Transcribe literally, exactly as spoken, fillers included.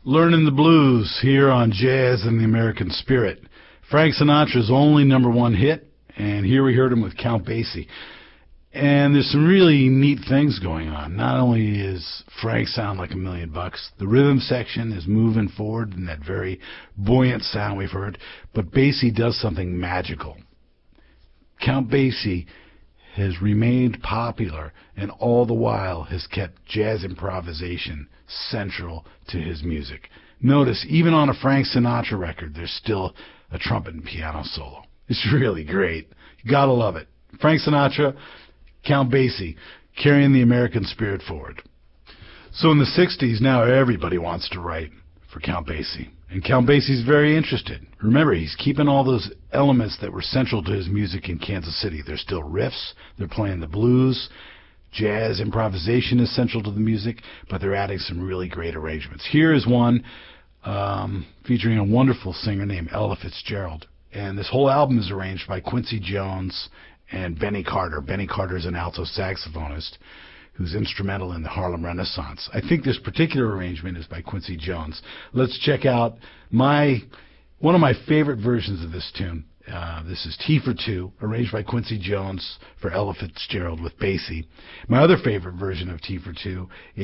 Learning the Blues here on Jazz and the American Spirit. Frank Sinatra's only number one hit, and here we heard him with Count Basie. And there's some really neat things going on. Not only is Frank sound like a million bucks, the rhythm section is moving forward in that very buoyant sound we've heard, but Basie does something magical. Count Basie has remained popular and all the while has kept jazz improvisation central to his music. Notice, even on a Frank Sinatra record, there's still a trumpet and piano solo. It's really great. You gotta love it. Frank Sinatra, Count Basie, carrying the American spirit forward. So in the sixties, now everybody wants to write for Count Basie. And Count Basie's very interested. Remember, he's keeping all those elements that were central to his music in Kansas City. There's still riffs. They're playing the blues. Jazz improvisation is central to the music, but they're adding some really great arrangements. Here is one um, featuring a wonderful singer named Ella Fitzgerald. And this whole album is arranged by Quincy Jones and Benny Carter. Benny Carter is an alto saxophonist who's instrumental in the Harlem Renaissance. I think this particular arrangement is by Quincy Jones. Let's check out my one of my favorite versions of this tune. Uh, this is Tea for Two, arranged by Quincy Jones for Ella Fitzgerald with Basie. My other favorite version of Tea for Two